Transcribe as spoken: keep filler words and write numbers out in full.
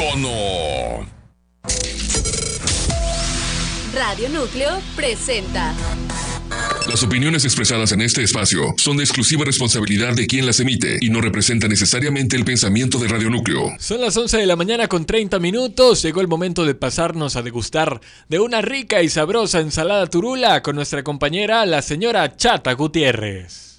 icono. Radio Núcleo presenta. Las opiniones expresadas en este espacio son de exclusiva responsabilidad de quien las emite y no representan necesariamente el pensamiento de Radio Núcleo. Son las once de la mañana con treinta minutos. Llegó el momento de pasarnos a degustar de una rica y sabrosa ensalada turula con nuestra compañera, la señora Chata Gutiérrez.